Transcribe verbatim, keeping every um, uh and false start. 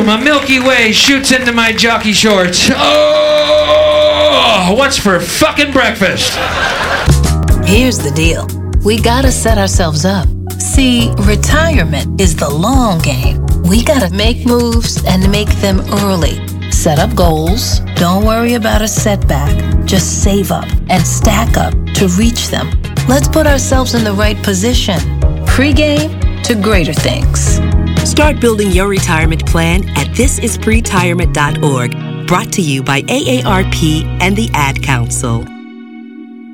my Milky Way shoots into my jockey shorts. Oh, what's for fucking breakfast? Here's the deal. We gotta set ourselves up. See, retirement is the long game. We gotta make moves and make them early. Set up goals. Don't worry about a setback. Just save up and stack up to reach them. Let's put ourselves in the right position. Pre-game to greater things. Start building your retirement plan at this is pretirement dot org. Brought to you by A A R P and the Ad Council.